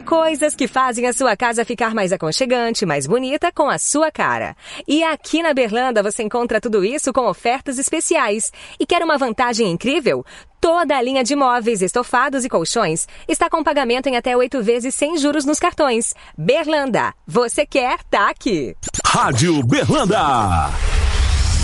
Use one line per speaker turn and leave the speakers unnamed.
coisas que fazem a sua casa ficar mais aconchegante, mais bonita, com a sua cara. E aqui na Berlanda você encontra tudo isso com ofertas especiais. E quer uma vantagem incrível? Toda a linha de móveis, estofados e colchões está com pagamento em até 8 vezes sem juros nos cartões. Berlanda, você quer, tá aqui.
Rádio Berlanda.